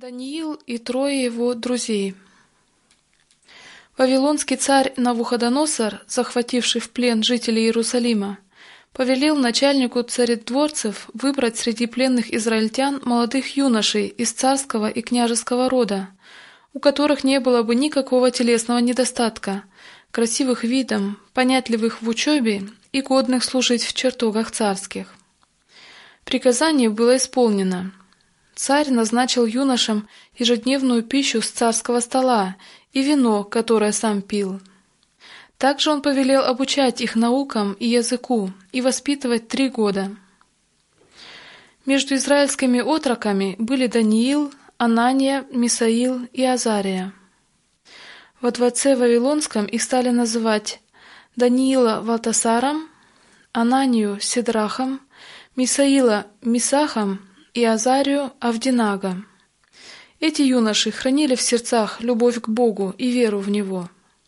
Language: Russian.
Даниил и трое его друзей. Вавилонский царь Навуходоносор, захвативший в плен жителей Иерусалима, повелел начальнику царедворцев выбрать среди пленных израильтян молодых юношей из царского и княжеского рода, у которых не было бы никакого телесного недостатка, красивых видом, понятливых в учебе и годных служить в чертогах царских. Приказание было исполнено. Царь назначил юношам ежедневную пищу с царского стола и вино, которое сам пил. Также он повелел обучать их наукам и языку и воспитывать 3 года. Между израильскими отроками были Даниил, Анания, Мисаил и Азария. Во дворце Вавилонском их стали называть Даниила Валтасаром, Ананию Сидрахом, Мисаила Мисахом и Азарию Авдинагом. Эти юноши хранили в сердцах любовь к Богу и веру в Него.